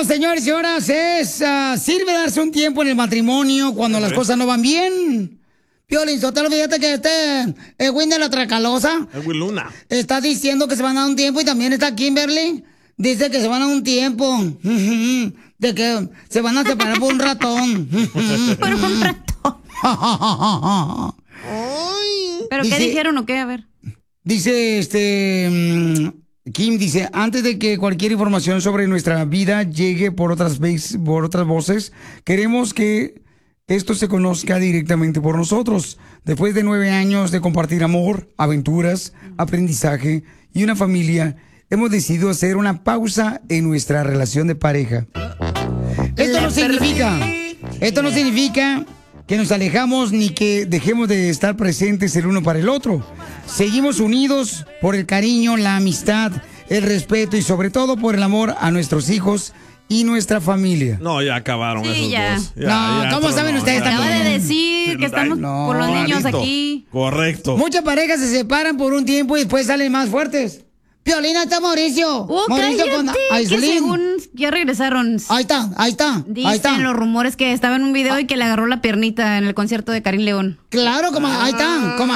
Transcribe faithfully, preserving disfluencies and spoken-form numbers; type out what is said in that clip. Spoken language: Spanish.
señores y señoras, es, uh, sirve darse un tiempo en el matrimonio cuando las cosas no van bien. Piolín Sotelo, fíjate que este Edwin de la Tracalosa Edwin Luna está diciendo que se van a dar un tiempo, y también está Kimberly, dice que se van a dar un tiempo, de que se van a separar por un ratón. Por un ratón. ¿Pero dice, qué dijeron o qué? A ver. Dice este... Kim dice, antes de que cualquier información sobre nuestra vida llegue por otras, por otras voces, queremos que esto se conozca directamente por nosotros. Después de nueve años de compartir amor, aventuras, aprendizaje y una familia, hemos decidido hacer una pausa en nuestra relación de pareja. Esto no significa, esto no significa que nos alejamos ni que dejemos de estar presentes el uno para el otro. Seguimos unidos por el cariño, la amistad, el respeto y sobre todo por el amor a nuestros hijos y nuestra familia. No, ya acabaron sí, esos ya. dos. Ya, no, ya, ¿cómo saben no, ustedes también? también? Acaba de decir que estamos no, por los niños aquí. Correcto. Muchas parejas se separan por un tiempo y después salen más fuertes. Piolina, está Mauricio. Oh, Mauricio cállate, con que según ya regresaron. Ahí está, ahí está. Dicen ahí está. los rumores que estaba en un video y que le agarró la piernita en el concierto de Karim León. Claro, como ahí está, como